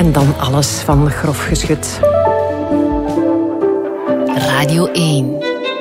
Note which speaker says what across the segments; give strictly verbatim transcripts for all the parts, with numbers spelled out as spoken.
Speaker 1: En dan alles van Grof Geschut.
Speaker 2: Radio één.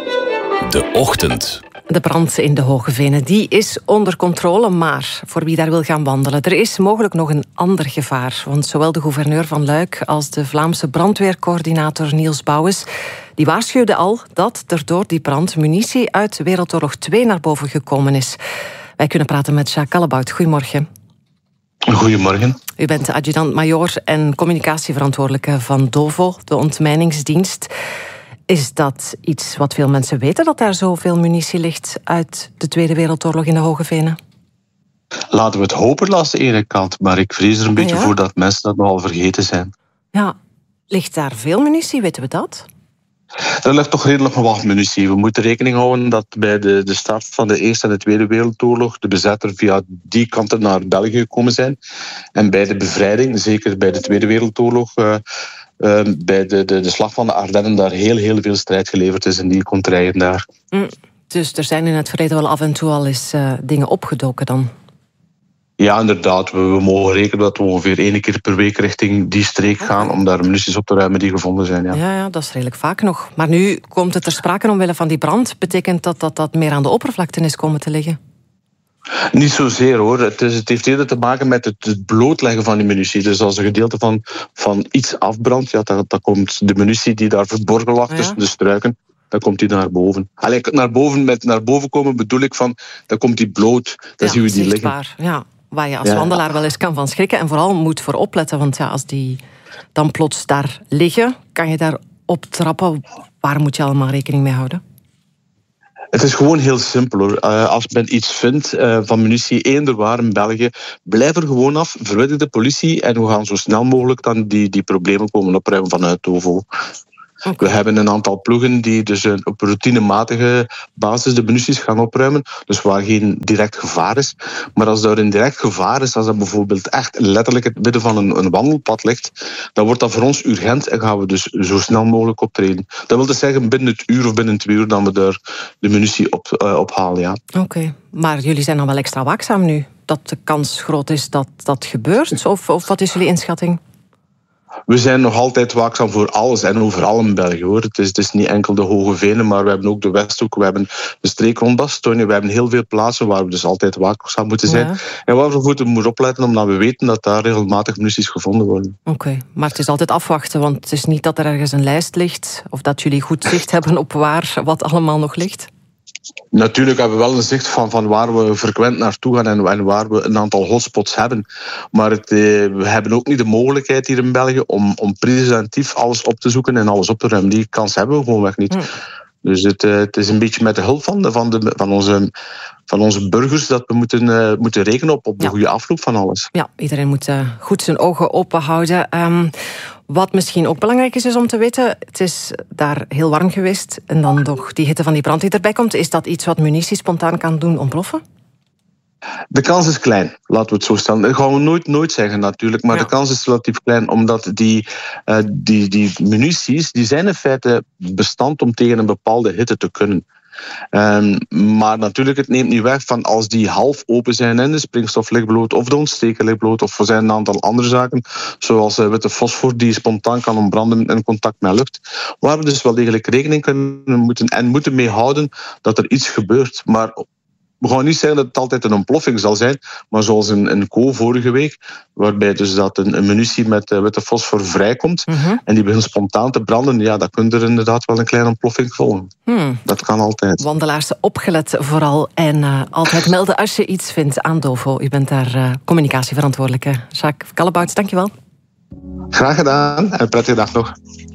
Speaker 3: De ochtend.
Speaker 1: De brand in de Hoge Venen die is onder controle, maar voor wie daar wil gaan wandelen, er is mogelijk nog een ander gevaar. Want zowel de gouverneur van Luik als de Vlaamse brandweercoördinator Niels Bouwens, die waarschuwden al dat er door die brand munitie uit Wereldoorlog twee naar boven gekomen is. Wij kunnen praten met Jacques Callebaut. Goedemorgen.
Speaker 4: Goedemorgen.
Speaker 1: U bent adjudant-majoor en communicatieverantwoordelijke van DOVO, de ontmijningsdienst. Is dat iets wat veel mensen weten, dat daar zoveel munitie ligt uit de Tweede Wereldoorlog in de Hoge Venen?
Speaker 4: Laten we het hopen langs de ene kant, maar ik vrees er een beetje
Speaker 1: ja?
Speaker 4: voor dat mensen dat nogal vergeten zijn.
Speaker 1: Ja, ligt daar veel munitie, weten we dat?
Speaker 4: Er ligt toch redelijk wat munitie. We moeten rekening houden dat bij de, de start van de Eerste en de Tweede Wereldoorlog de bezetter via die kanten naar België gekomen zijn. En bij de bevrijding, zeker bij de Tweede Wereldoorlog, uh, uh, bij de, de, de slag van de Ardennen, daar heel, heel veel strijd geleverd is in die contraien daar.
Speaker 1: Mm, dus er zijn in het verleden wel af en toe al eens uh, dingen opgedoken dan?
Speaker 4: Ja, inderdaad. We, we mogen rekenen dat we ongeveer één keer per week richting die streek gaan om daar munities op te ruimen die gevonden zijn. Ja.
Speaker 1: Ja, ja, dat is redelijk vaak nog. Maar nu komt het ter sprake omwille van die brand. Betekent dat dat, dat meer aan de oppervlakte is komen te liggen?
Speaker 4: Niet zozeer hoor. Het, is, het heeft eerder te maken met het, het blootleggen van die munitie. Dus als een gedeelte van, van iets afbrandt, ja, dan, dan komt de munitie die daar verborgen lag tussen ja. de struiken, dan komt die naar boven. Allee, naar boven, met naar boven komen bedoel ik van, dan komt die bloot, dan
Speaker 1: ja,
Speaker 4: zien we die
Speaker 1: zichtbaar.
Speaker 4: liggen.
Speaker 1: Ja. Waar je als
Speaker 4: ja.
Speaker 1: wandelaar wel eens kan van schrikken en vooral moet voor opletten. Want ja, als die dan plots daar liggen, kan je daar op trappen. Waar moet je allemaal rekening mee houden?
Speaker 4: Het is gewoon heel simpel hoor. Uh, als men iets vindt uh, van munitie, eender waar in België, blijf er gewoon af, verwittig de politie en we gaan zo snel mogelijk dan die, die problemen komen opruimen vanuit DOVO. Okay. We hebben een aantal ploegen die dus op routinematige basis de munities gaan opruimen. Dus waar geen direct gevaar is. Maar als er een direct gevaar is, als dat bijvoorbeeld echt letterlijk in het midden van een, een wandelpad ligt, dan wordt dat voor ons urgent en gaan we dus zo snel mogelijk optreden. Dat wil dus zeggen binnen het uur of binnen twee uur dat we daar de munitie op, uh, ophalen. Ja.
Speaker 1: Oké, okay. Maar jullie zijn dan wel extra waakzaam nu? Dat de kans groot is dat dat gebeurt? Of, of wat is jullie inschatting?
Speaker 4: We zijn nog altijd waakzaam voor alles en overal in België hoor. Het is, het is niet enkel de Hoge Venen, maar we hebben ook de Westhoek, we hebben de streek rond Bastogne, we hebben heel veel plaatsen waar we dus altijd waakzaam moeten zijn. Ja. En waar we moeten moeten opletten, omdat we weten dat daar regelmatig munities gevonden worden.
Speaker 1: Oké, okay. Maar het is altijd afwachten, want het is niet dat er ergens een lijst ligt of dat jullie goed zicht hebben op waar wat allemaal nog ligt.
Speaker 4: Natuurlijk hebben we wel een zicht van, van waar we frequent naartoe gaan en, en waar we een aantal hotspots hebben. Maar het, eh, we hebben ook niet de mogelijkheid hier in België om, om preventief alles op te zoeken en alles op te ruimen. Die kans hebben we gewoonweg niet. Hmm. Dus het, uh, het is een beetje met de hulp van, de, van, de, van, onze, van onze burgers dat we moeten, uh, moeten rekenen op, op de ja. goede afloop van alles.
Speaker 1: Ja, iedereen moet uh, goed zijn ogen open houden. Um, wat misschien ook belangrijk is, is om te weten, het is daar heel warm geweest en dan toch die hitte van die brand die erbij komt. Is dat iets wat munitie spontaan kan doen ontploffen?
Speaker 4: De kans is klein, laten we het zo stellen. Dat gaan we nooit, nooit zeggen natuurlijk, maar ja. de kans is relatief klein, omdat die, uh, die, die munities, die zijn in feite bestand om tegen een bepaalde hitte te kunnen. Um, maar natuurlijk, het neemt niet weg van als die half open zijn en de springstof ligt bloot of de ontsteker ligt bloot of er zijn een aantal andere zaken, zoals uh, witte fosfor die spontaan kan ontbranden in contact met lucht, waar we dus wel degelijk rekening kunnen moeten en moeten mee houden dat er iets gebeurt. Maar we gaan niet zeggen dat het altijd een ontploffing zal zijn, maar zoals in, in Co vorige week, waarbij dus dat een, een munitie met uh, witte fosfor vrijkomt uh-huh. en die begint spontaan te branden, ja, dan kun je er inderdaad wel een kleine ontploffing volgen. Hmm. Dat kan altijd.
Speaker 1: Wandelaars opgelet vooral en uh, altijd melden als je iets vindt aan DOVO. U bent daar uh, communicatieverantwoordelijke. Jacques Callebaut, dankjewel.
Speaker 4: Graag gedaan en een prettige dag nog.